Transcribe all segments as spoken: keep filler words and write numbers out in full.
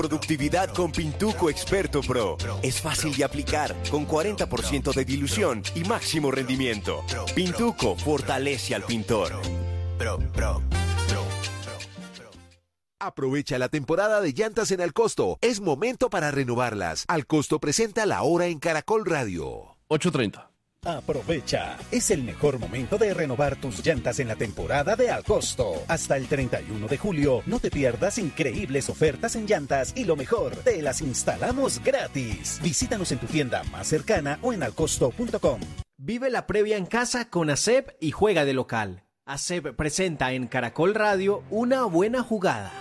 Productividad con Pintuco Experto Pro. Es fácil de aplicar, con cuarenta por ciento de dilución y máximo rendimiento. Pintuco fortalece al pintor. Pro, pro, pro. Aprovecha la temporada de llantas en Alcosto. Es momento para renovarlas. Alcosto presenta La Hora en Caracol Radio. ocho treinta. Aprovecha, es el mejor momento de renovar tus llantas en la temporada de Alcosto. Hasta el treinta y uno de julio, no te pierdas increíbles ofertas en llantas y lo mejor, te las instalamos gratis. Visítanos en tu tienda más cercana o en alcosto punto com. Vive la previa en casa con A S E P y juega de local. A S E P presenta en Caracol Radio Una Buena Jugada.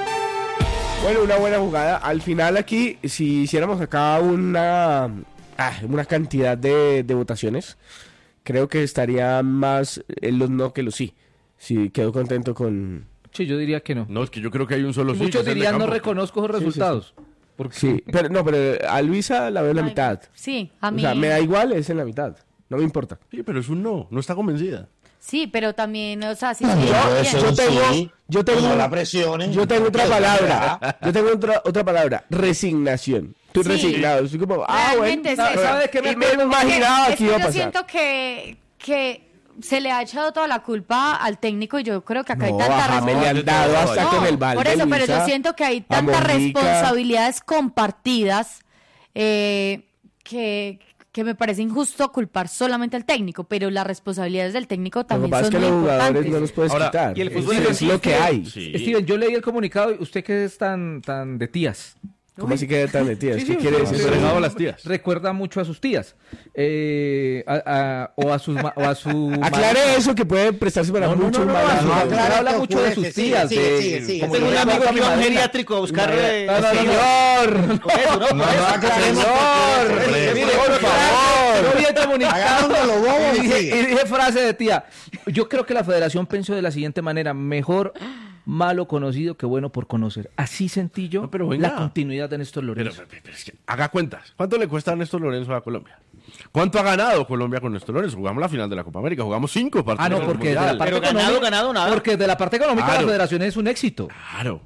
Bueno, una buena jugada. Al final aquí, si hiciéramos acá una... Ah, una cantidad de, de votaciones, creo que estaría más en los no que los sí. Sí, quedo contento con... Sí, yo diría que no. No, es que yo creo que hay un solo sí. Muchos dirían no reconozco esos resultados. Sí, sí, sí. Porque... sí, pero no, pero a Luisa la veo en la Ay, mitad. Sí, a mí. O sea, me da igual, es en la mitad. No me importa. Sí, pero es un no, no está convencida. Sí, pero también, o sea, si yo, se yo tengo, sí, yo tengo, no la presionen. Yo tengo otra palabra. Yo tengo otra, otra palabra. Resignación. Estoy Sí. resignado. Estoy como, ah, bueno. Realmente, ¿sabes sí. ¿sabes qué me, Y me imaginaba es que iba a yo pasar? siento que, que se le ha echado toda la culpa al técnico y yo creo que acá No, hay tanta ajá, me le han responsabilidad. dado hasta con el balde, por eso, pero Luisa, yo siento que hay a tantas Mojica. responsabilidades compartidas eh, que, que me parece injusto culpar solamente al técnico, pero las responsabilidades del técnico Lo que también pasa es son que muy los jugadores importantes. no los puedes Ahora, quitar. y el Es- fútbol es, es lo que hay. Sí. Steven, yo leí el comunicado y usted que es tan, tan de tías. ¿Cómo así que tan de tías? Sí, ¿Qué sí, quiere sí, decir? sí, eso? Entregado a las tías. Recuerda mucho a sus tías. Eh, a- a- o a sus ma- o a su Aclare eso que puede prestarse para No, no, muchos no, no, malos no, juegos. no, Aclara habla que mucho de ocurre, sus que sigue, tías, sigue, de- sigue, sigue. como Tengo que un la amigo misma que iba a un Madonna. geriátrico a buscar... eh, No, no, sí, señor. Por eso, no, No, por eso. no aclaremos Señor, porque- mire, Mire, por porque- favor. Yo vi el comunicado Agarrándolo, bobo, y dije, sigue. y dije frase de tía. Yo creo que la federación pensó de la siguiente manera: mejor malo conocido que bueno por conocer. Así sentí yo No, pero venga. la continuidad de Néstor Pero, Lorenzo. pero, pero es que haga cuentas. ¿Cuánto le cuesta a Néstor Lorenzo a Colombia? ¿Cuánto ha ganado Colombia con Néstor Lorenzo? Jugamos la final de la Copa América, jugamos cinco partidos. Ah, no, en el porque de la Mundial. parte Pero ganado, económica, ganado, nada. porque de la parte económica Claro. la federación es un éxito. Claro.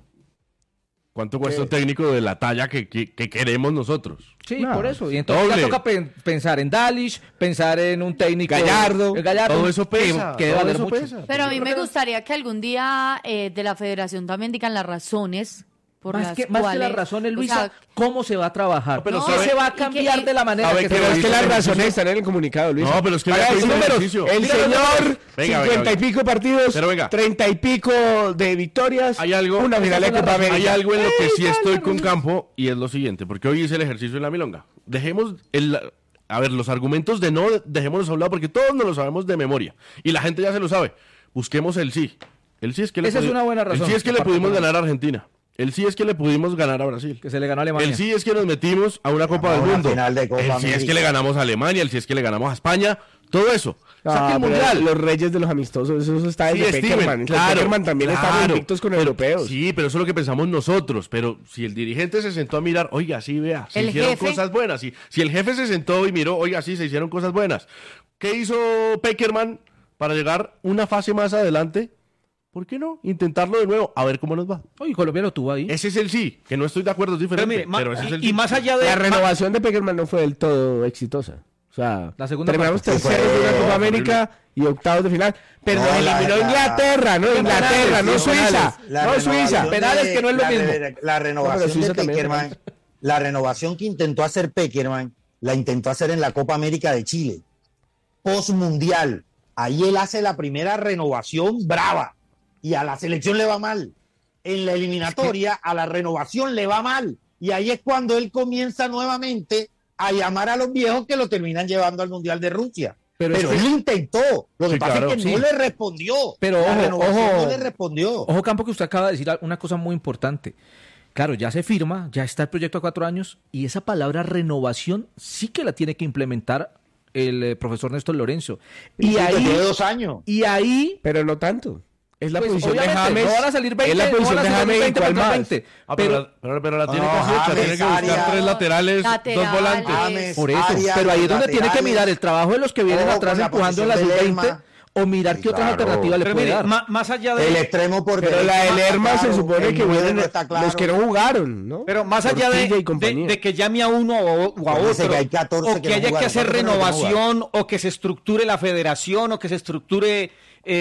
¿Cuánto cuesta un técnico de la talla que, que, que queremos nosotros? Sí, No, por eso. Y entonces doble. ya toca pen- pensar en Dalish, pensar en un técnico Gallardo. el Gallardo, Todo eso pesa. que, que debe todo valer eso mucho. pesa. Pero a mí me gustaría que algún día eh, de la federación también digan las razones por Más las que, más que cuales... las razones, o Luisa, sea, ¿cómo se va a trabajar? No, pero ¿Qué sabe- se va y a que- cambiar y- de la manera sabe que que se Pero va es a que hizo las el razones ejercicio. están en el comunicado, Luis. No, pero es que Haga ya los hizo el números. ejercicio. El Mira, señor, venga, cincuenta venga, y pico partidos, Pero venga. treinta y pico de victorias, Hay algo, una final de Copa América. hay algo en lo que sí estoy con Campo y es lo siguiente, porque hoy hice el ejercicio en la milonga. Dejemos el, a ver, los argumentos de no, dejémoslos a un lado porque todos nos lo sabemos de memoria y la gente ya se lo sabe. Busquemos el sí. El sí es que le Esa es pudi- una buena razón. El sí es que le Aparte pudimos con- ganar a Argentina. El sí es que le pudimos ganar a Brasil. que se le ganó a Alemania. El sí es que nos metimos a una Copa A del una Mundo. final de Copa El sí es América. que le ganamos a Alemania, el sí es que le ganamos a España, todo eso. Ah, Saque el pero mundial. los reyes de los amistosos, eso está Sí, desde Steven, Peckerman. claro, Peckerman también claro. estaban invictos con Pero- europeos. Sí, pero eso es lo que pensamos nosotros. Pero si el dirigente se sentó a mirar, oiga, sí, vea, se El hicieron jefe. cosas buenas. Si, si el jefe se sentó y miró, oiga, sí, se hicieron cosas buenas. ¿Qué hizo Peckerman para llegar una fase más adelante? ¿Por qué no? Intentarlo de nuevo, a ver cómo nos va. Oye, Colombia lo tuvo ahí. Ese es el sí, que no estoy de acuerdo, es diferente. Pero mire, ma- pero ese es el y, sí. y más allá de... La ma- renovación de Peckerman no fue del todo exitosa. O sea, La segunda terminamos parte. terceros de la Fue Copa América y octavos de final. Pero No, nos la- eliminó la- Inglaterra, no Inglaterra, no Sí, Suiza, la no renovación Suiza. de- Penales que no es lo la mismo. re- La No, renovación pero Suiza de también, Peckerman, la renovación que intentó hacer Peckerman, la intentó hacer en la Copa América de Chile. Post-mundial. Ahí él hace la primera renovación brava. Y a la selección le va mal. En la eliminatoria, a la renovación le va mal. Y ahí es cuando él comienza nuevamente a llamar a los viejos que lo terminan llevando al Mundial de Rusia. Pero Pero, es que- él intentó. Lo que Sí, pasa claro, es que sí. no le respondió. Pero la ojo, renovación ojo. no le respondió. Ojo, Campo, que usted acaba de decir una cosa muy importante. Claro, ya se firma, ya está el proyecto a cuatro años y esa palabra renovación sí que la tiene que implementar el eh, profesor Néstor Lorenzo. Y Sí, que ahí, tiene dos años. y ahí, Pero no tanto. Es la pues, posición de obviamente, James. no van a salir veinte, es la no posición van a de salir James, veinte ¿cuál contra más? veinte. Ah, pero, pero, la, pero, pero la tiene No, que hacer, James, tiene que buscar Arias, tres laterales, laterales. dos volantes. James, por eso, Arias, pero ahí es donde tiene que laterales. mirar el trabajo de los que vienen Ojo atrás con la empujando en la posición sub de veinte. Lerma. o mirar Sí, qué otras claro. alternativas le Pero puede mire, dar. ma- más allá de... El extremo por Pero derecha la de no está Lerma se claro, supone el que nueve vienen no está claro. los que no jugaron, ¿no? Pero más allá de, Portilla y de, compañía. de que llame a uno o, o a Acuérdese otro, que hay catorce o que que no haya que jugaron. hacer ¿Cuántos fueron los que no renovación, o que se estructure la federación, o que se estructure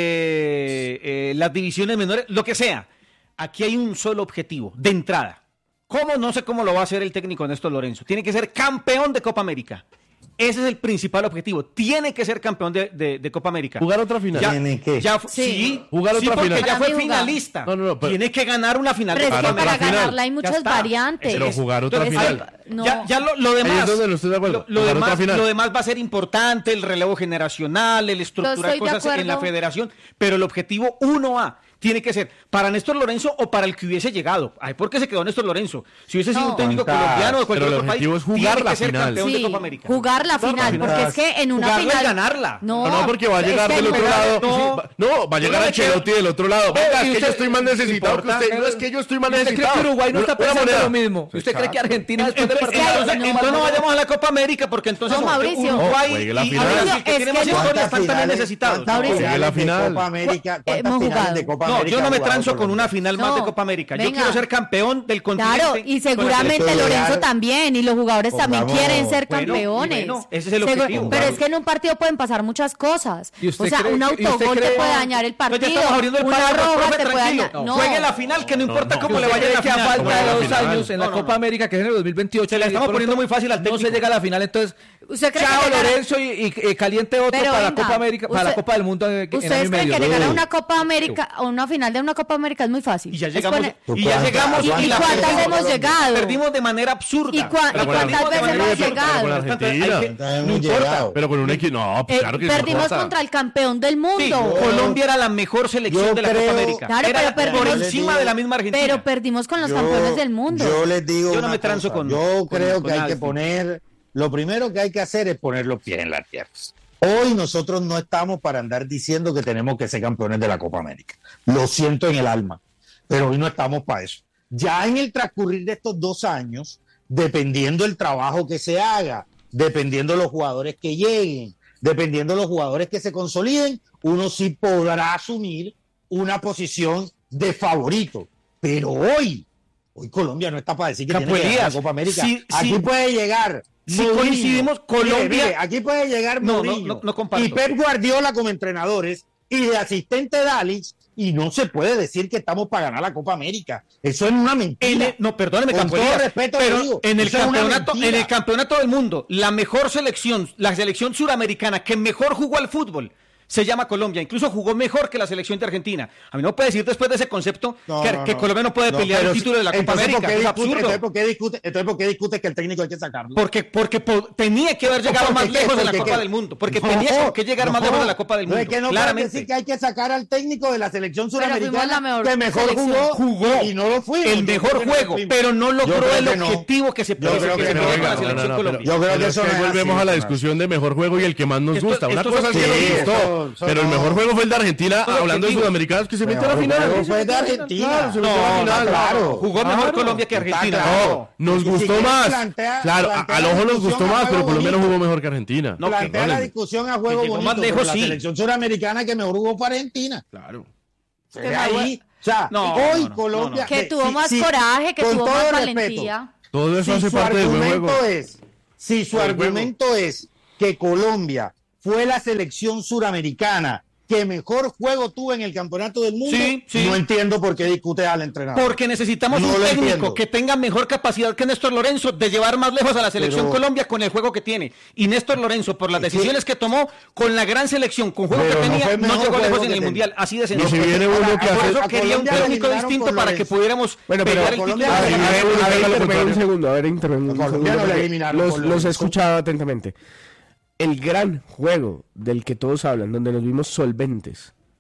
eh, eh, las divisiones menores, lo que sea. Aquí hay un solo objetivo, de entrada. ¿Cómo? No sé cómo lo va a hacer el técnico Néstor Lorenzo. Tiene que ser campeón de Copa América. Ese es el principal objetivo. Tiene que ser campeón de, de- de Copa América. Jugar otra final. Ya, ¿Tiene que? ya fu- Sí. sí, Jugar sí, otra porque final. ya Para fue mí jugar. finalista. No, no, no, pero- Tiene que ganar una final Pero de es Copa que para la final. ganarla hay Ya muchas está. variantes. Pero jugar otra Entonces, final. ahí- No. Ya, ya lo, lo demás. Ahí es donde no estoy de acuerdo. Lo, lo Jugar otra demás, final. lo demás va a ser importante, el relevo generacional, el estructurar estoy de cosas en acuerdo. la federación, pero el objetivo uno A tiene que ser para Néstor Lorenzo o para el que hubiese llegado. Ay, ¿por qué se quedó Néstor Lorenzo? Si hubiese sido No. un técnico ¿Cuántas? colombiano o de cualquier Pero el otro país, objetivo es jugar tiene la que ser final. campeón de Sí, Copa América. jugar la final, final. porque es que en una Jugarla y final... ganarla. No, No, no, porque va a es llegar que del en otro una- lado. no. sí, va- No, va a llegar Yo no me Ancelotti quedo- del otro lado. Venga, ¿y es que usted- yo estoy más necesitado que importa? usted. No, es que yo estoy más ¿Usted cree necesitado. que Uruguay no está Una- una pensando moneda. lo mismo? ¿Usted cree que Argentina después de Entonces, partido entonces- no entonces no va a- vayamos a la Copa América porque entonces No, Mauricio. Uruguay No, juegue la y, y final. Brasil, Mauricio, que es tienen que más no- historia, ¿Cuántas están también finales- necesitados. cuántas Mauricio. finales La de final. Copa América, Eh, ¿cuántas hemos finales jugado. de Copa No, América yo no ha me jugado transo con Colombia? una final más No, de Copa América. Yo venga. quiero ser campeón del continente. Claro, y con la seguramente selección. Lorenzo Llegar- también, y los jugadores también Pongamos- quieren ser Bueno, y campeones. bueno, ese es el Seguro- objetivo. Pero es que en un partido pueden pasar muchas cosas. ¿Y usted O sea, cree un que- y usted autogol te cree- puede dañar el Pues ya partido, estamos abriendo el una paraguas, roja profe, te puede tranquilo. dañar. No. Juegue la final, que no importa no. cómo le ¿Usted vaya en cree la que a final. falta de Como dos la final. años en la No, no, Copa no. América, que es en el dos mil veintiocho, Se la y estamos de poniendo pronto muy fácil al No técnico. se llega a la final, entonces ¿Usted cree chao que llegar- Lorenzo y, y- y caliente otro Pero para la venga, Copa América, para la usted- Copa del Mundo en, en año ¿Ustedes y creen medio. que llegar a No. una Copa América, a una final de una Copa América es muy fácil? Y ya Es llegamos, poner- y ya ¿Cuántas- llegamos ¿Y, y la cuántas perdimos. hemos llegado? Perdimos de manera absurda. ¿Y, cua- La y con la- cuántas perdimos de veces manera hemos pero absurda. llegado? con la Entonces, hay Argentina. que- Entonces, no hemos importa. llegado. Pero con un equipo. No, Eh, claro que sí perdimos importa. contra el campeón del mundo. Sí, Colombia era la mejor selección Yo de la creo- Copa América. Claro, Era pero por perdimos- encima de la misma Argentina. Pero perdimos con los Yo- campeones del mundo. Yo les digo Yo no una me transo cosa. con- Yo con- creo con que hay que nadie. poner, lo primero que hay que hacer es poner los pies en la tierra. Hoy nosotros no estamos para andar diciendo que tenemos que ser campeones de la Copa América. Lo siento en el alma, pero hoy no estamos para eso. Ya en el transcurrir de estos dos años, dependiendo del trabajo que se haga, dependiendo de los jugadores que lleguen, dependiendo de los jugadores que se consoliden, uno sí podrá asumir una posición de favorito. Pero hoy, hoy Colombia no está para decir que Campo tiene que ganar Elías, la Copa América. sí, Aquí sí. puede llegar. Si Mourinho. coincidimos, Colombia- Mire, mire, aquí puede llegar No, no, Mourinho no, no comparto. y Pep Guardiola como entrenadores y de asistente Dalich, y no se puede decir que estamos para ganar la Copa América. Eso es una mentira. En el- no, perdóneme, Con Campo todo Elías, respeto le pero digo, en el eso es una campeonato, mentira. en el campeonato del mundo, la mejor selección, la selección suramericana que mejor jugó al fútbol, se llama Colombia. Incluso jugó mejor que la selección de Argentina. A mí no puede decir después de ese concepto No, que, no, que no. Colombia no puede No, pelear pero el título de la Copa entonces, América. ¿por qué Es discute- absurdo. Entonces, ¿por qué discute, entonces, ¿por qué discute que el técnico hay que sacarlo? Porque, porque po- tenía que haber llegado ¿Por más qué? lejos en la ¿Por Copa qué? del Mundo. Porque No, tenía que llegar más no, lejos en la Copa del no, Mundo. es que no puede claramente. decir que hay que sacar al técnico de la selección Pero fuimos suramericana la mejor que mejor selección. jugó, Jugó y no lo fuimos. el Yo mejor creo que no juego, fuimos. pero no Yo logró creo el que no. objetivo que se Yo que creo se que no, logró con venga, la no, selección no, no, Colombia. Yo creo Pero que es eso que no es volvemos así, a la eso no es discusión de mejor juego y el que más nos Esto- gusta. Una esto cosa es que son- nos Sí, gustó, eso- eso pero el no. mejor juego fue el de Argentina, Son hablando de objetivos. sudamericanos que se metió a la Mejor final. juego fue de Argentina. Claro, se metió a la No, final. está claro. Jugó mejor Claro. Colombia que Está Argentina. claro. No, nos Y si gustó quieres más. plantea- Claro, a- plantea al la ojo nos discusión gustó a más, juego pero Colombia no bonito. jugó mejor que Argentina. No, Plantea la perdónenme. discusión a juego Que llegó bonito, más lejos, pero la sí. selección suramericana que mejor jugó fue Argentina. Claro. Se ve ahí. O sea, No, hoy no, no, Colombia... Que ve, tuvo sí, más sí, coraje, que con tuvo todo más respeto, valentía. Todo eso Si hace su parte del buen argumento juego. es, si su Del argumento es que Colombia fue la selección suramericana que mejor juego tuvo en el campeonato del mundo, Sí, sí. no entiendo por qué discute al entrenador. Porque necesitamos No un lo técnico entiendo. que tenga mejor capacidad que Néstor Lorenzo de llevar más lejos a la selección Pero- Colombia con el juego que tiene. Y Néstor Lorenzo, por las decisiones que tomó, con la gran selección, con juego Pero que no tenía, fue el no, mejor llegó juego lejos que en el tenía. Mundial. Así de Y sencillo. si viene Ahora, uno que a- Por hace... eso a quería un Colombia la técnico eliminaron distinto por para que Lorenzo. pudiéramos Bueno, pero pelear el Colombia título. A ver, la a ver, eliminaron a ver, por intervenga un Lorenzo. segundo, a ver, intervenga un A Colombia segundo, no la porque eliminaron los, por los he Lorenzo. escuchado atentamente. El gran juego del que todos hablan, donde nos vimos solventes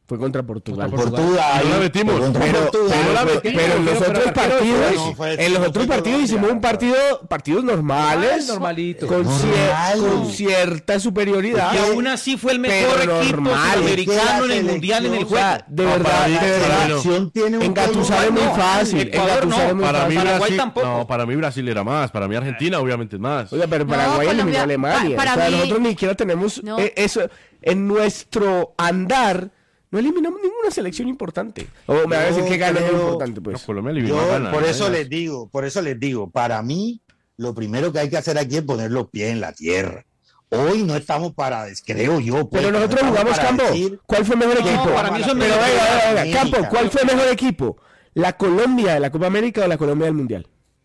Fue contra Portugal. Portugal. No la metimos. Pero, pero, pero, pero en los otros partidos, no, fue- en los no otros fue partidos hicimos un partido, partidos normales, Normalito. con, Normal. cier- con cierta superioridad. Y aún así fue el mejor Pero equipo normal. sudamericano en Es que el la mundial en el selección, juego. O sea, de No, verdad, para mí, de la verdad. selección tiene un Engatusar es muy no, fácil. Ecuador Engatusar no, es muy Para fácil. mí Paraguay Brasil, tampoco. no, para mí Brasil era más, para mí Argentina obviamente es más. Oiga, pero No, Paraguay eliminó Colombia- a Alemania. pa- para o sea, mí- nosotros ni siquiera tenemos No. eh, eso en nuestro andar. No eliminamos ninguna selección importante. O me va a decir Yo que gana es creo- importante, No, pues. Colombia eliminó a Yo, Ghana, por ¿no? eso les digo, por eso les digo, para mí, lo primero que hay que hacer aquí es poner los pies en la tierra. Hoy no estamos para, creo yo. pues, Pero no nosotros estamos jugamos para Campo. decir ¿Cuál fue mejor que equipo? para mí eso es Pero mejor venga, que venga, venga, América. Campo, ¿cuál fue mejor equipo? ¿La Colombia de la Copa América o la Colombia del Mundial?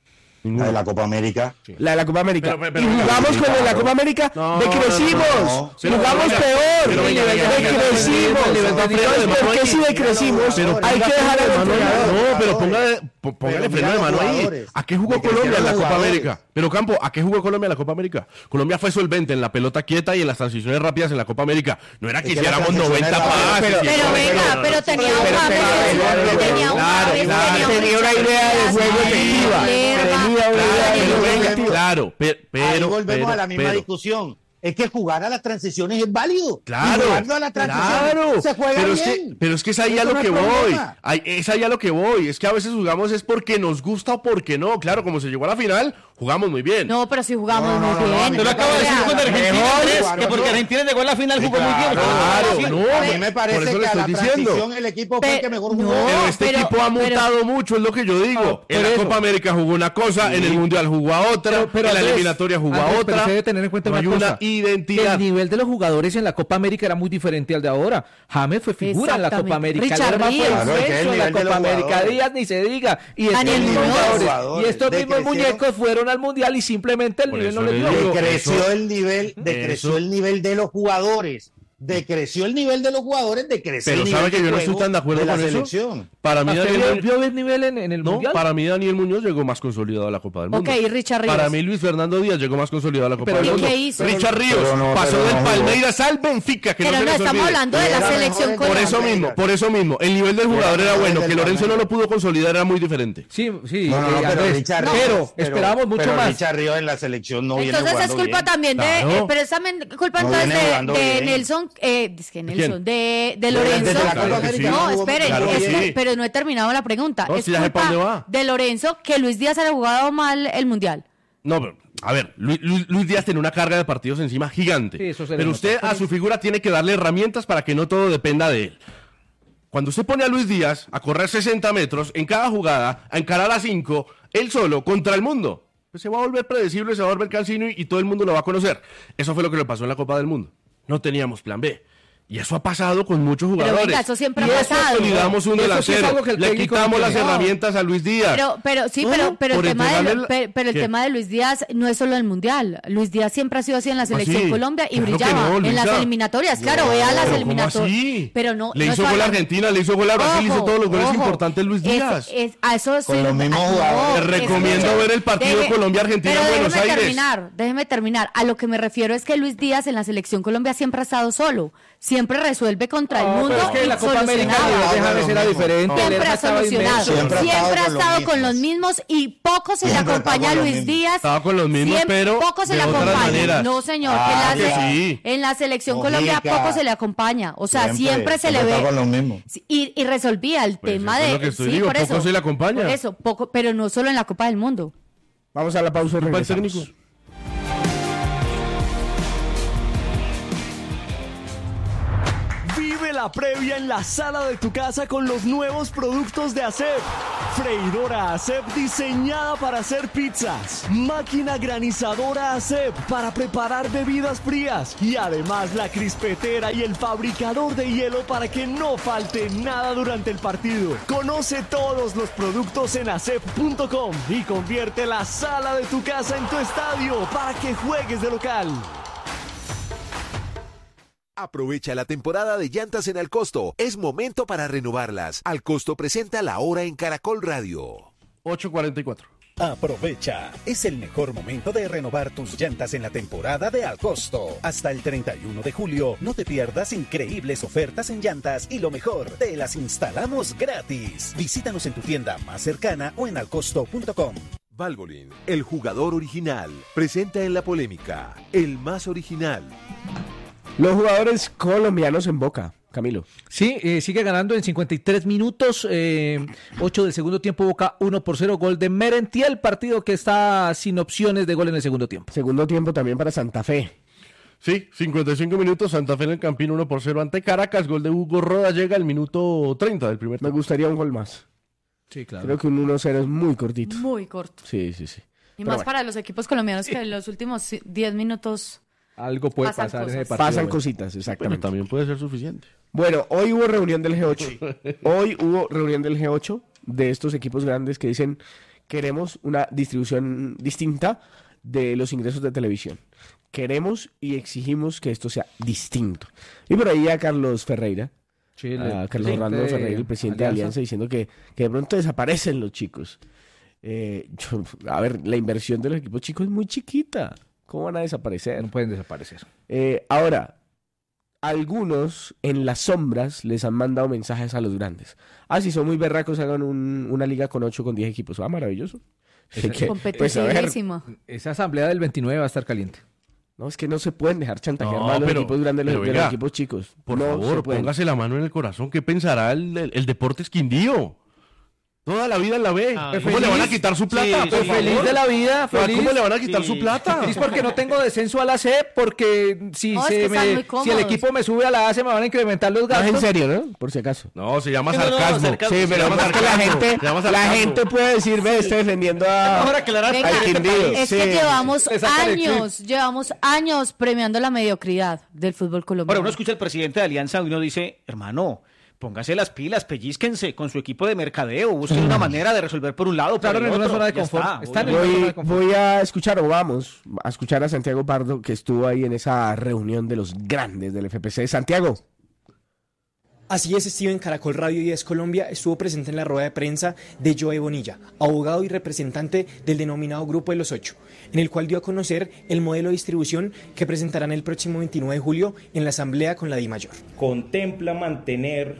la de la Copa América. La de la Copa América. Pero, pero, y pero, jugamos sí, con la de la claro. Copa América, No, decrecimos. no, no, no. Pero, Jugamos venga, peor. pero, venga, venga, venga, Decrecimos. venga, venga, venga, venga, Entonces, ¿por qué si decrecimos? Pero Hay que dejar al Mano, entrenador. no, pero póngale, po- póngale Pero freno de mira mano los ahí. jugadores. ¿A qué jugó De que Colombia en la hicieron los Copa jugadores. América? Pero Campo, ¿a qué jugó Colombia en la Copa América? Colombia fue solvente en la pelota quieta y en las transiciones rápidas en la Copa América. No era que Es que hiciéramos las transiciones noventa rápidas- pases. Pero- y Pero eso, venga, no, no, pero no. tenía Pero- un pero- James, pero- tenía un claro, James, claro. tenía un Tenía una Richard idea de Díaz, juego tenía efectiva. un Lerma, Tenía una idea de tenía juego un- efectiva. Claro, pe- pero, Ahí volvemos pero, a la misma pero, discusión. Es que jugar a las transiciones es válido. Claro, Y jugando a las transiciones claro. se juega pero es bien. que, pero es que es ahí a Eso lo no que es voy. problema. Ahí- Es ahí a lo que voy. Es que a veces jugamos es porque nos gusta o porque no. Claro, como se llegó a la final, jugamos muy bien. No, pero si jugamos No, no, muy no, no, bien. no, Yo lo acabo de decir O sea, con Argentina, mejor, Andrés, claro, que porque no. Argentina llegó a la final jugó muy bien. Claro, Sí. no, A mí pero- me por parece eso que le a estoy la diciendo. transición el equipo fue el que mejor jugó. no, Pero este pero- equipo ha pero- mutado mucho, es lo que yo digo. por en la eso. Copa América jugó una cosa, en el Mundial jugó a otra, Pero- pero en la Andrés, eliminatoria jugó a Andrés, pero otra. usted debe tener en cuenta no una hay cosa, una que identidad. el nivel de los jugadores en la Copa América era muy diferente al de ahora. James fue figura en la Copa Exactamente. América. Richard Lerma fue Díaz. Claro, es que inmenso el en la nivel de Copa los América. jugadores. Díaz ni se diga. Y estos Daniel mismos Muñoz. jugadores, y estos mismos Decrecieron. muñecos fueron al Mundial y simplemente el Por nivel eso no les le dio. digo. Decreció Eso- el nivel, decreció eso- el nivel de los jugadores. Decreció el nivel de los jugadores, decreció Pero el sabe nivel que yo no de estoy juego tan de acuerdo de la con eso. selección. Para mí, ¿Usted Daniel vio, Muñoz- vio el nivel en, en el no, Mundial? para mí Daniel Muñoz llegó más consolidado a la Copa del Mundo. Ok, Richard Ríos. Para mí Luis Fernando Díaz llegó más consolidado a la Copa Pero del ¿y Mundo. qué hizo? Richard Ríos Pero no, pasó pero del no jugó. Palmeiras al Benfica, que Pero no se no les estamos olvide. hablando de la Era selección mejor Por el eso colombiana. mismo, por eso mismo, el nivel del jugador era mejor bueno, del que Lorenzo no Palmeiras. lo pudo consolidar, era muy diferente. Sí, sí. No, no, no, eh, pero Andrés, Richard pero Ríos- esperábamos mucho pero más. Richard Ríos en la selección no viene Entonces es jugando culpa bien. también de, Claro. eh, pero es también culpa No entonces viene de, jugando de bien. Nelson, eh, es que Nelson, de, de Desde Lorenzo. la Copa No, América no jugó- esperen, claro es que que- sí. pero no he terminado la pregunta. No, es si ya sé pa' dónde culpa va. de Lorenzo que Luis Díaz haya jugado mal el Mundial. No, pero, a ver, Luis, Luis- Luis Díaz tiene una carga de partidos encima gigante. Sí, eso se le pero nota. usted a su figura tiene que darle herramientas para que no todo dependa de él. Cuando usted pone a Luis Díaz a correr sesenta metros en cada jugada, a encarar a cinco, él solo, contra el mundo, pues se va a volver predecible, se va a volver cansino y, y todo el mundo lo va a conocer. Eso fue lo que le pasó en la Copa del Mundo. No teníamos plan B. Y eso ha pasado con muchos Pero jugadores. venga, eso siempre y ha eso pasado. consolidamos un Y eso sí es delantero. algo que el Le técnico quitamos no las tiene. herramientas a Luis Díaz. Pero, pero sí, No, pero, pero el por tema de, entregarle lo- pe- pero el ¿Qué? tema de Luis Díaz no es solo el mundial. Luis Díaz siempre ha sido así en la selección sí? Colombia y Claro que brillaba no, en las Luisa. eliminatorias. Claro, vea las Pero ¿cómo eliminatorias. así? Pero no. Le no hizo estoy gol a hablando- Argentina, le hizo gol a Brasil, hizo Ojo, todos los goles ojo. importantes Luis Es- Díaz. es- a eso Con sí- los mismos ah, jugadores. Te recomiendo escuche, ver el partido deje- Colombia-Argentina pero en Buenos déjeme Aires. terminar, déjeme terminar. A lo que me refiero es que Luis Díaz en la selección Colombia siempre ha estado solo. Siempre resuelve contra el No, mundo pero es que en y la Copa América solucionaba. el de James era diferente. Siempre Lerma ha estaba solucionado. inmenso. Siempre, Siempre ha ha estado con estado los con los mismos. mismos y poco se le Siempre ha acompaña a estado con los Luis mismos. Díaz. Estaba con los mismos, Siempre- pero poco se de le otras acompaña. maneras. No, señor, Ah, que en, la, que se- sí. en la selección Mojica. Colombia poco se le acompaña. O sea, siempre, se le siempre ve. está con los mismos. Y, y resolvía el Pues tema eso es de. lo que estoy sí, digo, por poco eso, se le acompaña. Por eso, poco, pero no solo en la Copa del Mundo. Vamos a la pausa y Culpa del regresamos. técnico. Vive la previa en la sala de tu casa con los nuevos productos de Acep. Freidora Acep diseñada para hacer pizzas. Máquina granizadora Acep para preparar bebidas frías. Y además la crispetera y el fabricador de hielo para que no falte nada durante el partido. Conoce todos los productos en acep punto com y convierte la sala de tu casa en tu estadio para que juegues de local. Aprovecha la temporada de llantas en Al Costo. Es momento para renovarlas. Al Costo presenta la hora en Caracol Radio. ocho cuarenta y cuatro. Aprovecha, es el mejor momento de renovar tus llantas en la temporada de Al Costo. Hasta el treinta y uno de julio, no te pierdas increíbles ofertas en llantas y lo mejor, te las instalamos gratis. Visítanos en tu tienda más cercana o en alcosto punto com. Valvoline, el jugador original, presenta en la polémica, el más original. Los jugadores colombianos en Boca, Camilo. Sí, eh, sigue ganando en cincuenta y tres minutos, eh, ocho del segundo tiempo, Boca uno por cero, gol de Merentiel, partido que está sin opciones de gol en el segundo tiempo. Segundo tiempo también para Santa Fe. Sí, cincuenta y cinco minutos, Santa Fe en el Campín uno por cero ante Caracas, gol de Hugo Roda, llega al minuto treinta del primer tiempo. Me gustaría un gol más. Sí, claro. Creo que un uno cero es muy cortito. Muy corto. Sí, sí, sí. Y Pero más bueno. para los equipos colombianos que en los últimos diez minutos... Algo puede Pasan pasar en cosas. ese partido. Pasan bueno. cositas, Bueno, exactamente. también puede ser suficiente. Bueno, hoy hubo reunión del G ocho. Hoy hubo reunión del G ocho de estos equipos grandes que dicen queremos una distribución distinta de los ingresos de televisión. Queremos y exigimos que esto sea distinto. Y por ahí a Carlos Ferreira, Sí, el a Carlos presidente Orlando de Ferreira, el presidente de Alianza. Alianza, diciendo que, que de pronto desaparecen los chicos. Eh, yo- a ver, la inversión de los equipos chicos es muy chiquita. ¿Cómo van a desaparecer? No pueden desaparecer. Eh, ahora, algunos en las sombras les han mandado mensajes a los grandes. Ah, si son muy berracos, hagan un- una liga con ocho, con diez equipos. Ah, maravilloso. Así que, pues, a ver, Competitísima. Esa asamblea del veintinueve va a estar caliente. no, es que no se pueden dejar chantajear No, más los pero- equipos grandes de los, pero de los venga, equipos chicos. Por No se favor, pueden. póngase la mano en el corazón. ¿Qué pensará el, el, el Deportes Quindío? Toda la vida en la B. Ay, ¿Cómo le van a feliz. quitar su plata? Sí, por sí, favor? Feliz de la vida, feliz. ¿Cómo le van a quitar Sí. su plata? Feliz porque no tengo descenso a la C, porque si, No, es se que están me- muy si cómodos. el equipo me sube a la A, se me van a incrementar los No, gastos. es en serio, ¿no? Por si acaso. No, se llama No, no, no, sarcasmo. sarcasmo. Sí, Se pero llama más que la sarcasmo. gente, Se llama la sarcasmo. gente puede decir, ve, está defendiendo a, Mejor aclarar Venga, al Quindío. es Sí. que llevamos Le sacan el años, llevamos años premiando la mediocridad del fútbol Ahora colombiano. uno escucha al presidente de Alianza y uno dice, hermano, póngase las pilas, pellizquense con su equipo de mercadeo, busquen una manera de resolver por un lado, por Claro, el en una otro. zona de Ya confort. está, Están obvio. en- Voy, voy a escuchar, o vamos, a escuchar a Santiago Pardo, que estuvo ahí en esa reunión de los grandes del F P C. Santiago. Así es, Steven. Caracol Radio y Es Colombia estuvo presente en la rueda de prensa de Joe Bonilla, abogado y representante del denominado Grupo de los Ocho, en el cual dio a conocer el modelo de distribución que presentarán el próximo veintinueve de julio en la asamblea con la DIMAYOR. Contempla mantener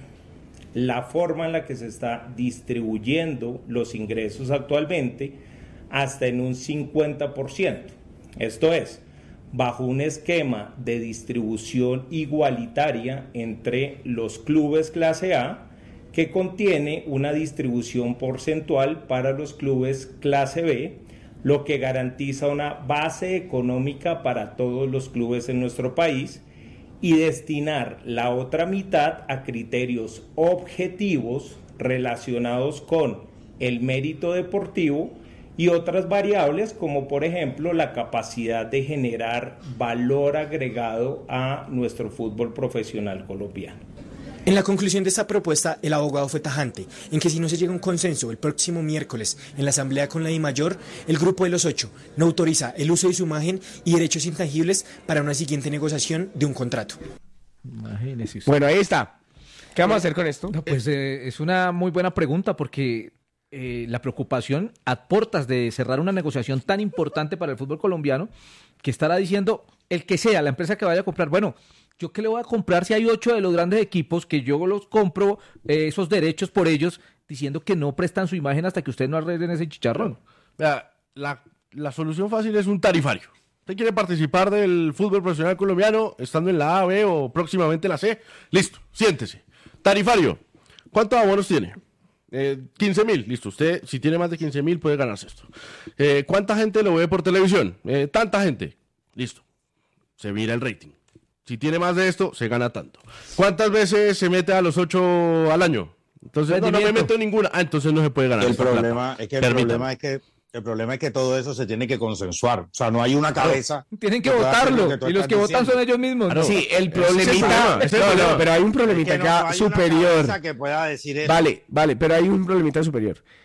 la forma en la que se está distribuyendo los ingresos actualmente hasta en un cincuenta por ciento. Esto es, bajo un esquema de distribución igualitaria entre los clubes clase A, que contiene una distribución porcentual para los clubes clase B, lo que garantiza una base económica para todos los clubes en nuestro país, y destinar la otra mitad a criterios objetivos relacionados con el mérito deportivo y otras variables como por ejemplo la capacidad de generar valor agregado a nuestro fútbol profesional colombiano. En la conclusión de esta propuesta, el abogado fue tajante, en que si no se llega a un consenso el próximo miércoles en la asamblea con la DIMAYOR, el Grupo de los Ocho no autoriza el uso de su imagen y derechos intangibles para una siguiente negociación de un contrato. Imagínese usted. Bueno, ahí está. ¿Qué vamos a hacer con esto? No, pues eh, es una muy buena pregunta porque eh, la preocupación a puertas de cerrar una negociación tan importante para el fútbol colombiano, que estará diciendo el que sea, la empresa que vaya a comprar, bueno, ¿yo qué le voy a comprar si hay ocho de los grandes equipos que yo los compro eh, esos derechos por ellos, diciendo que no prestan su imagen hasta que ustedes no arreglen ese chicharrón? Vea, la, la solución fácil es un tarifario. ¿Usted quiere participar del fútbol profesional colombiano estando en la A, B o próximamente la C? Listo, siéntese. Tarifario. ¿Cuántos abonos tiene? Eh, quince mil. Listo. Usted, si tiene más de quince mil, puede ganarse esto. Eh, ¿Cuánta gente lo ve por televisión? Eh, tanta gente. Listo. Se mira el rating. Si tiene más de esto, se gana tanto. ¿Cuántas veces se mete a los ocho al año? Entonces, no, no me meto en ninguna. Ah, entonces no se puede ganar. El esta problema plata. es que el Permítame. problema es que el problema es que todo eso se tiene que consensuar. O sea, no hay una cabeza. Tienen que pueda hacer votarlo lo tú y los estás que votan diciendo. son ellos mismos. Claro. ¿no? Sí, el Ese es el problemita. problema, ese es el no, problema. no, pero hay un Es problemita que no acá hay una superior. cabeza que pueda decir eso. Vale, vale, pero hay un problemita superior.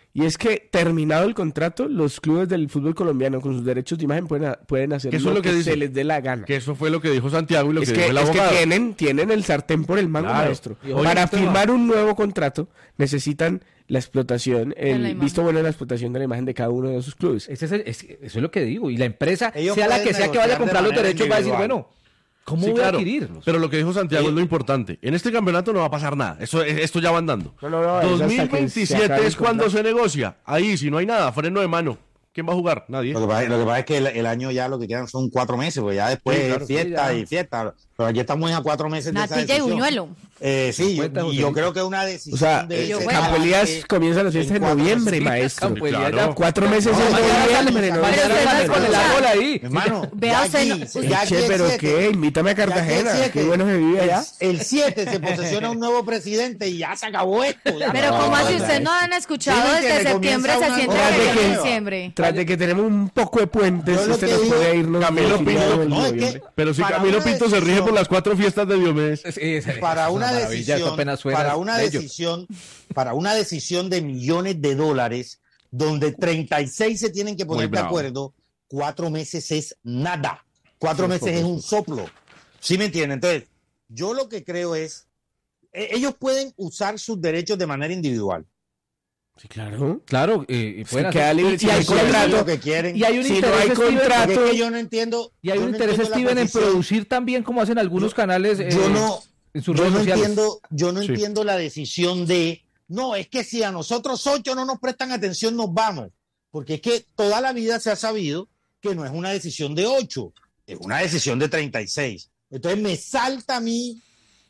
Y es que, terminado el contrato, los clubes del fútbol colombiano con sus derechos de imagen pueden, pueden hacer Eso lo es lo que que dice. se les dé la gana. Que eso fue lo que dijo Santiago y lo Es que, que, dijo el es que abogado. tienen, tienen el sartén por el mango, Claro. maestro. Y oye, Para este va. firmar un nuevo contrato necesitan la explotación, la el imagen. visto bueno de la explotación de la imagen de cada uno de esos clubes. Ese es el- es- eso es lo que digo. Y la empresa, Ellos sea la pueden que sea que vaya a negociar de comprar los manera derechos, va a decir, individual. bueno, ¿cómo Sí, voy claro. a adquirirlos? Pero lo que dijo Santiago es lo importante. En este campeonato no va a pasar nada. Eso, esto ya va andando. No, no, no, es hasta que se dos mil veintisiete acabe el es cuando contrato. se negocia. Ahí, si no hay nada, freno de mano. ¿Quién va a jugar? Nadie. Lo que pasa, lo que pasa es que el, el año ya lo que quedan son cuatro meses, pues ya después Sí, claro. es fiesta Sí, ya. y fiesta. Pero aquí estamos a cuatro meses de esa Natilla y decisión. buñuelo. Eh, sí, yo, Cuenta, y José yo Luis. creo que una decisión O sea, de eh, ese Campo talante Elías comienza las fiestas en cuatro noviembre, meses. maestro. Campo Elías ya- Cuatro meses No, en mañana noviembre, estamos no, sacando- mañana Pero estamos usted con el no árbol sabe. ahí. Hermano, Vea ya usted, aquí- no- ya usted- aquí Che, el pero siete, qué, invítame a ya aquí el Cartagena. siete, Qué bueno se vive allá. El siete se posesiona un nuevo presidente y ya se acabó esto. ya Pero acabó. como si ustedes no han escuchado Dime que desde le septiembre, comienza se una siente nueva que década. en diciembre. Tras de que tenemos un poco de puentes, Yo lo este que nos digo- puede irnos. Camilo al final Pinto- del No, es que noviembre. Pero si para Camilo una Pinto se rige decisión- por las cuatro fiestas de Diomedes. para una maravilla, decisión, esto apenas suena para una bello. decisión, para una decisión de millones de dólares, donde treinta y seis se tienen que Muy poner de bravo. acuerdo, cuatro meses es nada. Cuatro Sí, meses por es un soplo. ¿Sí me entienden? Entonces, yo lo que creo es, eh, ellos pueden usar sus derechos de manera individual. Sí, claro. Claro, eh, y Se pueden queda hacer- libre y- si y no hay hay Eso es contrato. lo que quieren. Y hay un Si no interés, hay Steven, contrato- Porque es que yo no entiendo. y hay yo un no interés, entiendo la Steven, en posición. producir también como hacen algunos canales eh, Yo no, en sus yo redes no sociales. entiendo, yo no Sí. entiendo la decisión de, no, es que si a nosotros ocho no nos prestan atención, nos vamos. Porque es que toda la vida se ha sabido que no es una decisión de ocho, es una decisión de treinta y seis. Entonces me salta a mí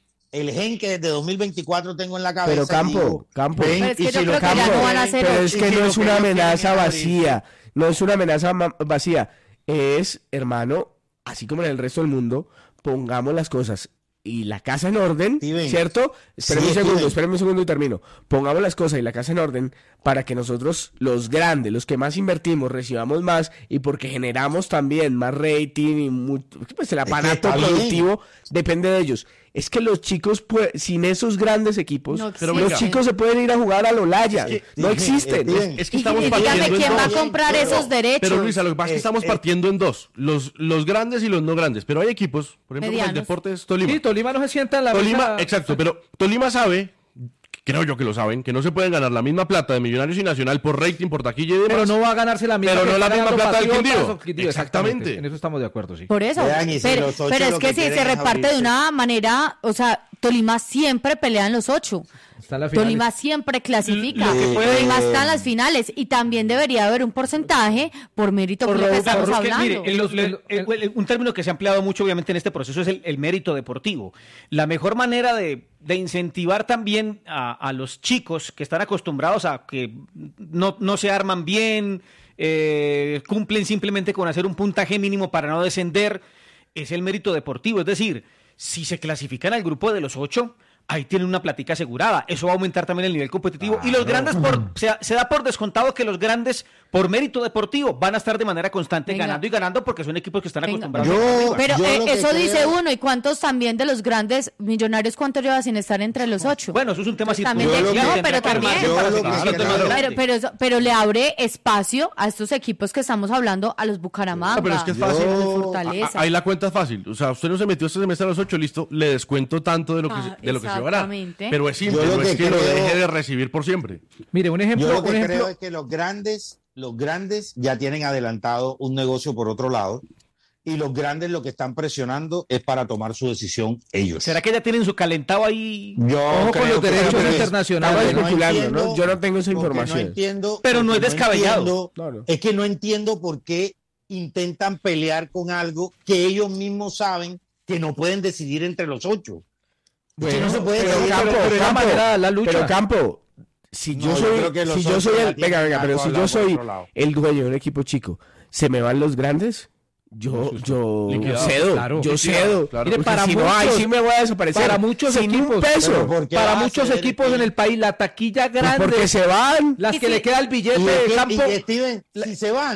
el gen que desde dos mil veinticuatro tengo en la cabeza. Pero y Campo, digo, Campo. ven, Pero es que y yo si creo lo que ya Campo no van a ven, ser Pero ocho. es y que si no lo es una ellos amenaza quieren abrirse. vacía. No es una amenaza ma- vacía. Es, hermano, así como en el resto del mundo, pongamos las cosas y la casa en orden, Steven. ¿cierto? Espérame Sí, un segundo, Steven. espérame un segundo y termino. Pongamos las cosas y la casa en orden para que nosotros, los grandes, los que más invertimos, recibamos más y porque generamos también más rating y mu- pues el que aparato está bien. productivo depende de ellos. Es que los chicos, pue- sin esos grandes equipos, No Pero los venga. chicos se pueden ir a jugar a Lolaya. Es que- no Steven, existen. Steven. Es que Y, estamos y dígame partiendo en quién va a dos. comprar Pero- esos derechos. Pero Luisa, lo que pasa es que Eh, estamos eh. partiendo en dos. Los, los grandes y los no grandes. Pero hay equipos, por ejemplo, como el Medianos. Deportes Tolima. Sí, Tolima no se sienta en la Tolima, mesa. exacto, pero Tolima sabe, creo yo que lo saben, que no se pueden ganar la misma plata de Millonarios y Nacional por rating, por taquilla y demás. Pero no va a ganarse la misma Pero que no la está misma ganando plata del Patriotas Quindío. o Quindío, Exactamente. En eso estamos de acuerdo, sí. Por eso. Vean, y si pero los ocho pero es lo que, que si quieren se es reparte de abrirse. una manera, o sea, Tolima siempre pelea en los ocho. Está en la final. Tolima siempre clasifica. Lo que puede- Tolima está en las finales y también debería haber un porcentaje por mérito Por por lo que lo- estamos Claro, es que, hablando. mire, en los- el- el- el- un término que se ha empleado mucho obviamente en este proceso es el, el mérito deportivo. La mejor manera de, de incentivar también a, a los chicos que están acostumbrados a que no, no se arman bien, eh, cumplen simplemente con hacer un puntaje mínimo para no descender, es el mérito deportivo. Es decir, si se clasifican al grupo de los ocho, ahí tienen una platica asegurada. Eso va a aumentar también el nivel competitivo. Y los grandes, por, se, se da por descontado que los grandes, por mérito deportivo, van a estar de manera constante Venga. ganando y ganando porque son equipos que están Venga. acostumbrados Yo- a ir arriba. Pero Yo eh, lo que eso dice creo- uno. ¿Y cuántos también de los grandes millonarios, cuántos lleva sin estar entre los ocho? Bueno, eso es un tema Pues también circunstancial, de- no, tendrá pero que armarse también. para Yo lo seguir que siendo creo- más Pero, grande. pero, eso- pero le abre espacio a estos equipos que estamos hablando, a los Bucaramanga, No, pero es que es a los fácil. de A- Fortaleza. a- ahí la cuenta es fácil. O sea, usted no se metió este semestre a los ocho, listo, le descuento tanto de lo que, Ah, se- de lo que se llevará. exactamente. Pero es simple, Yo lo no es que que lo creo- deje de recibir por siempre. Mire, un ejemplo, Yo lo que un creo ejemplo. es que los grandes, los grandes ya tienen adelantado un negocio por otro lado y los grandes lo que están presionando es para tomar su decisión ellos. ¿Será que ya tienen su calentado ahí? Yo Ojo con creo los que- derechos porque internacionales. Estamos no especulando, entiendo- ¿no? Yo no tengo esa porque información. No entiendo, Pero no porque es descabellado. entiendo- No, no. Es que no entiendo por qué intentan pelear con algo que ellos mismos saben que no pueden decidir entre los ocho. Es que no se puede pero decidir. Campo, pero es la Campo, manera de la lucha. pero Campo, si yo No, yo soy, creo que los si yo otros soy ya el, tienen venga, venga, algo pero si yo hablado por soy otro lado. el dueño de un equipo chico, ¿se me van los grandes? Yo, yo Liquidado. cedo, Claro. yo Liquidado, cedo. claro. Mire, Porque para si no hay, muchos- sí me voy a desaparecer. para muchos sin equipos, un peso. Pero ¿por qué Para va a muchos ceder equipos el- en el país, la taquilla Pues grande, porque se van. las Y que si- le queda el billete Y, de es que- campo. y Steven, si se van,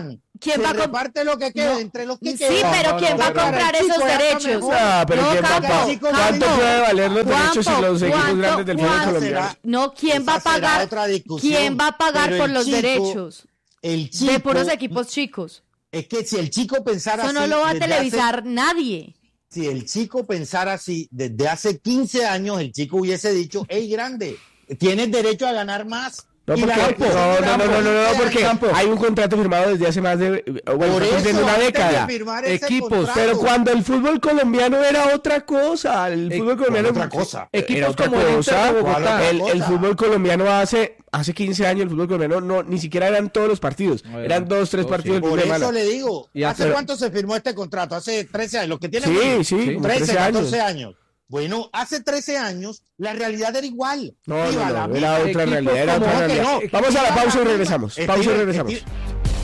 ¿quién se va a comp- reparte lo que quede No. entre los que Sí, queden. pero ¿quién va a comprar esos derechos? Ah, pero No, ¿quién va a Campo, pagar? Campo. ¿Cuánto puede valer los derechos Campo, y los equipos ¿cuánto- grandes del fútbol cuánto colombiano? será? No, ¿quién va a Esa será pagar? otra discusión. ¿Quién va a pagar Pero por el los chico- derechos El chico, de puros equipos chicos? Es que si el chico pensara Eso así... no lo va a desde televisar hace- nadie. si el chico pensara así, desde hace quince años, el chico hubiese dicho, hey, grande, tienes derecho a ganar más. No, Y porque, la- no, no, no, no, no, no, porque Campo. hay un contrato firmado desde hace más de, bueno, Por está cumpliendo eso, una antes de década. firmar ese Equipos, contrato. pero cuando el fútbol colombiano era otra cosa, el fútbol colombiano otra cosa. era Equipos otra como el Inter cosa. de Bogotá. ¿Cuál otra el, el cosa? fútbol colombiano hace hace quince años, el fútbol colombiano no ni siquiera eran todos los partidos, No, eran eran dos, tres dos, partidos sí. el fin Por de eso semana. le digo, Y ¿hace hace- cuánto se firmó este contrato? Hace trece años, los que tienen Sí, bueno, sí, como trece, trece años. catorce años. Bueno, hace trece años la realidad era igual. No, Iba no, la no, misma. era otra Equipos realidad, era como- otra no, que realidad. no. Vamos a la Iba pausa y misma. regresamos. Estilo- Pausa y regresamos. estilo-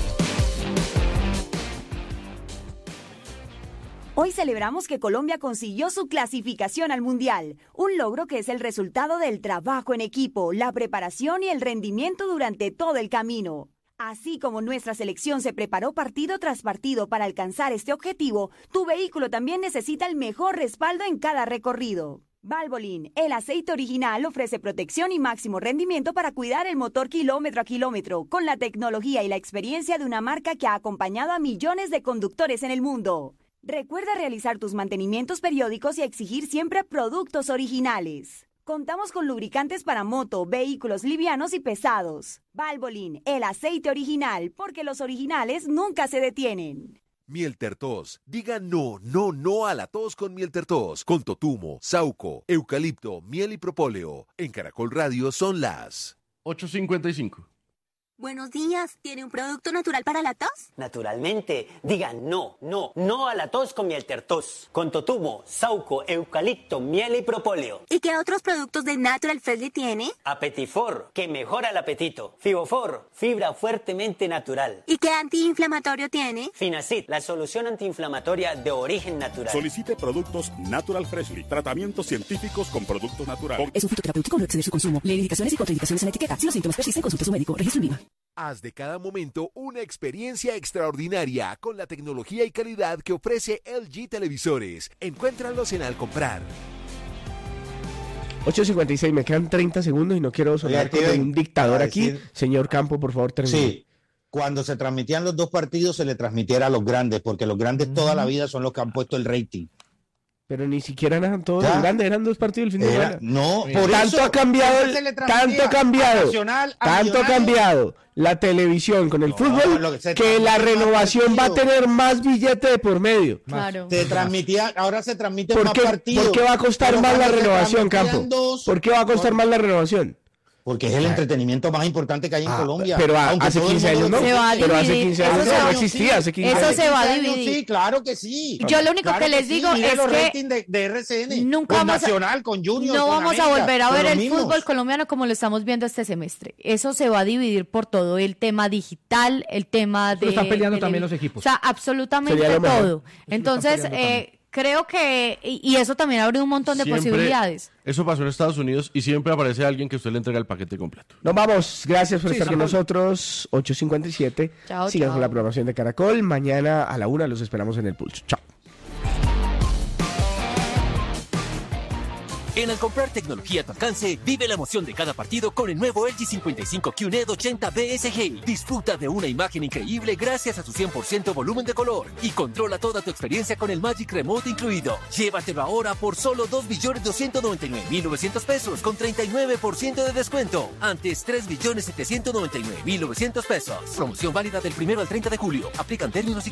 Hoy celebramos que Colombia consiguió su clasificación al Mundial, un logro que es el resultado del trabajo en equipo, la preparación y el rendimiento durante todo el camino. Así como nuestra selección se preparó partido tras partido para alcanzar este objetivo, tu vehículo también necesita el mejor respaldo en cada recorrido. Valvoline, el aceite original, ofrece protección y máximo rendimiento para cuidar el motor kilómetro a kilómetro, con la tecnología y la experiencia de una marca que ha acompañado a millones de conductores en el mundo. Recuerda realizar tus mantenimientos periódicos y exigir siempre productos originales. Contamos con lubricantes para moto, vehículos livianos y pesados. Valvoline, el aceite original, porque los originales nunca se detienen. Miel Tertos. Diga no, no, no a la tos con Miel Tertos. Con totumo, sauco, eucalipto, miel y propóleo. En Caracol Radio son las ocho cincuenta y cinco. Buenos días, ¿tiene un producto natural para la tos? Naturalmente, diga no, no, no a la tos con Miel Tertos. Con totumo, sauco, eucalipto, miel y propóleo. ¿Y qué otros productos de Natural Freshly tiene? Apetifor, que mejora el apetito. Fibofor, fibra fuertemente natural. ¿Y qué antiinflamatorio tiene? Finacid, la solución antiinflamatoria de origen natural. Solicite productos Natural Freshly. Tratamientos científicos con productos naturales. Es un fitoterapéutico, no exceder su consumo. Lee indicaciones y contraindicaciones en la etiqueta. Si los síntomas persisten, consulte a su médico. Registro INVIMA. Haz de cada momento una experiencia extraordinaria con la tecnología y calidad que ofrece L G Televisores. Encuéntralos en Al Comprar. ocho cincuenta y seis, me quedan treinta segundos y no quiero sonar Oiga, tío, como un dictador para aquí. decir- Señor Campo, por favor, termine. Sí, cuando se transmitían los dos partidos se le transmitiera a los grandes, porque los grandes toda la vida son los que han puesto el rating. Pero ni siquiera eran todos Ya. los grandes, eran dos partidos el fin de Era- semana. no, por tanto eso ha cambiado, siempre se le transmitía tanto ha cambiado, a Nacional, a tanto ha Millonarios. cambiado la televisión con el lo fútbol que se que la transmite más renovación va a partidos. tener más billete de por medio. Claro. Se transmitía, ahora se transmiten ¿Por más qué, partidos. ¿Por qué va a costar Pero más la cuando se renovación, transmitían Campo? dos, ¿Por qué va a costar por- más la renovación? Porque es el entretenimiento más importante que hay en Ah, Colombia. pero a- Aunque hace todo el quince mundo años lo no. Se va a Pero hace dividir, quince eso años se no va- existía, hace quince Eso años. se va a quince años, dividir. Sí, claro que sí. Yo lo único Claro que les sí. digo Mire es los que ratings de, de R C N, nunca con vamos a- Nacional, con Junior, no con vamos a América, volver a son ver los el mismos. fútbol colombiano como lo estamos viendo este semestre. Eso se va a dividir por todo el tema digital, el tema Eso de... lo están peleando de- también los equipos. O sea, absolutamente Sería lo mejor. todo. Entonces, peleando eh, creo que... Y, y eso también abre un montón de Siempre- posibilidades. Eso pasó en Estados Unidos y siempre aparece alguien que usted le entrega el paquete completo. Nos vamos. Gracias por Sí, estar con Samuel. nosotros. ocho cincuenta y siete. Chao, Sigan chao. con la programación de Caracol. Mañana a la una los esperamos en el Pulso. Chao. En Al comprar tecnología a tu alcance, vive la emoción de cada partido con el nuevo L G cincuenta y cinco Q N E D ochenta B S G. Disfruta de una imagen increíble gracias a su cien por ciento volumen de color y controla toda tu experiencia con el Magic Remote incluido. Llévatelo ahora por solo dos millones doscientos noventa y nueve mil novecientos pesos con treinta y nueve por ciento de descuento. Antes tres millones setecientos noventa y nueve mil novecientos pesos. Promoción válida del primero al treinta de julio. Aplican términos y